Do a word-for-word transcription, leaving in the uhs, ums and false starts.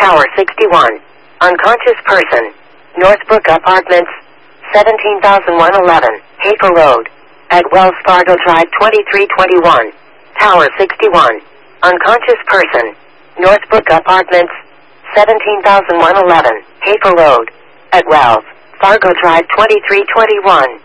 Tower sixty-one. Unconscious person. Northbrook Apartments, seventeen thousand one hundred eleven, Hafer Road. At Wells Fargo Drive twenty-three twenty-one. Tower sixty-one. Unconscious person. Northbrook Apartments, seventeen thousand one hundred eleven, Hafer Road. At Wells Fargo Drive twenty-three twenty-one.